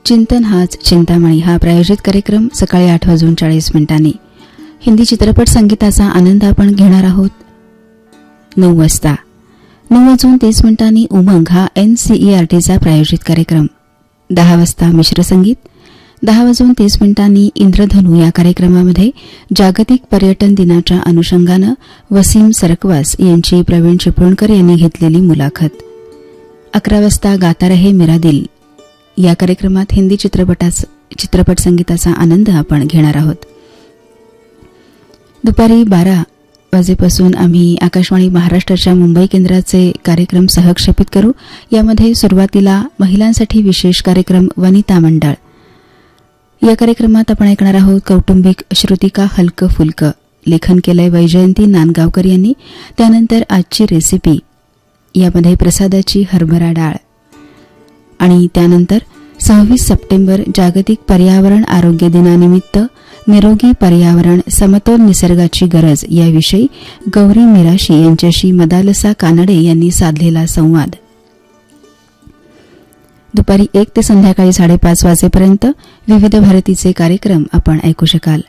चिंतन हाच चिंतामणी हा प्रायोजित कार्यक्रम सकाळी 8:40 हिंदी चित्रपट संगीताचा आनंद आपण घेणार आहोत. 9 वाजता 9:30 उमंग हा NCERTचा प्रायोजित कार्यक्रम. 10 वाजता मिश्र संगीत. 10:30 इंद्रधनु या कार्यक्रमामध्ये जागतिक पर्यटन दिनाच्या अनुषंगानं वसीम सरकवास यांची प्रवीण चिपळूणकर यांनी घेतलेली मुलाखत. 11 वाजता गाता रहे मेरा दिल या कार्यक्रमात हिंदी चित्रपट संगीताचा आनंद आपण घेणार आहोत. दुपारी 12 वाजेपासून आम्ही आकाशवाणी महाराष्ट्राच्या मुंबई केंद्राचे कार्यक्रम सहक्षेपित करू. यामध्ये सुरुवातीला महिलांसाठी विशेष कार्यक्रम वनिता मंडळ. या कार्यक्रमात आपण ऐकणार आहोत कौटुंबिक श्रुतिका हलकं फुलकं. लेखन केलंय वैजयंती नांदगावकर यांनी. त्यानंतर आजची रेसिपी, यामध्ये प्रसादाची हरभरा डाळ. आणि त्यानंतर 26 सप्टेंबर जागतिक पर्यावरण आरोग्य दिनानिमित्त निरोगी पर्यावरण समतोल निसर्गाची गरज याविषयी गौरी मिराशी यांच्याशी मदालसा कानडे यांनी साधलेला संवाद. दुपारी 1 ते संध्याकाळी 5:30 वाजेपर्यंत विविध भारतीचे कार्यक्रम आपण ऐकू शकाल.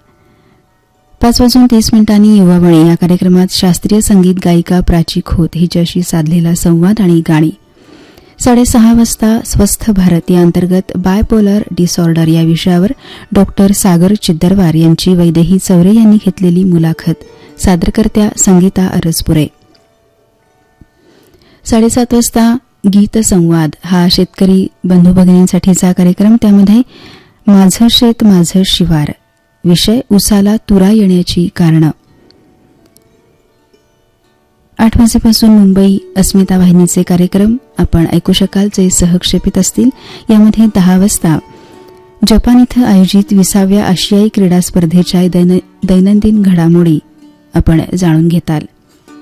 5:30 युवावाणी या कार्यक्रमात शास्त्रीय संगीत गायिका प्राची खोत हिच्याशी साधलेला संवाद आणि गाणी. 6:30 वाजता स्वस्थ भारत या अंतर्गत बायपोलर डिसऑर्डर या विषयावर डॉक्टर सागर चिद्दरवार यांची वैदेही चौरे यांनी घेतलेली मुलाखत. सादरकर्त्या संगीता अरसपुरे. 7:30 वाजता गीत संवाद हा शेतकरी बंधू भगिनींसाठीचा कार्यक्रम. त्यामध्ये माझं शेत माझं शिवार, विषय उसाला तुरा येण्याची कारणं. 8 वाजेपासून मुंबई अस्मिता वाहिनीचे कार्यक्रम आपण ऐकू शकाल, जे सहक्षेपित असतील. यामध्ये 10 वाजता जपान इथं आयोजित 20व्या आशियाई क्रीडा स्पर्धेच्या दैनंदिन घडामोडी आपण जाणून घेताल.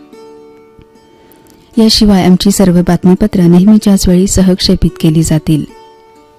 याशिवाय आमची सर्व बातमीपत्र नेहमीच्याच वेळी सहक्षेपित केली जातील.